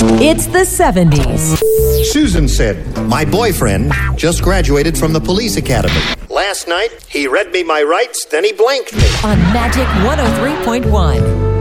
It's the 70s. Susan said, my boyfriend just graduated from the police academy. Last night, he read me my rights, then he blanked me. On Magic 103.1.